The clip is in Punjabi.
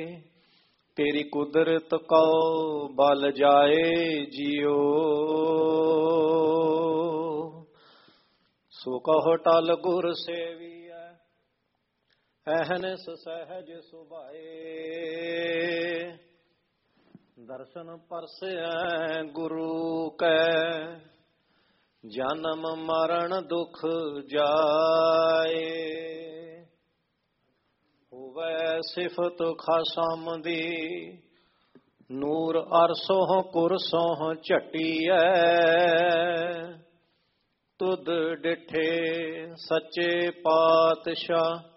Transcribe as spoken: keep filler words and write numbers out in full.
ਤੇਰੀ ਕੁਦਰਤ ਕਉ ਬਲ ਜਾਏ ਜਿਉ। ਸੋ ਕਹੋ ਟਲ ਗੁਰ ਸੇਵੀਐ ਅਹਨਿਸ ਸਹਿਜ ਸੁਭਾਏ। ਦਰਸ਼ਨ ਪਰਸੈ ਗੁਰੂ ਕੈ ਜਨਮ ਮਰਨ ਦੁਖ ਜਾਏ। ਹੋਵੈ ਸਿਫਤ ਖਾਸਮ ਦੀ ਨੂਰ ਅਰਸੋਂ ਕੁਰਸੋਂ ਝਟੀਐ। ਤੁਧ ਡਿਠੇ ਸੱਚੇ ਪਾਤਸ਼ਾਹ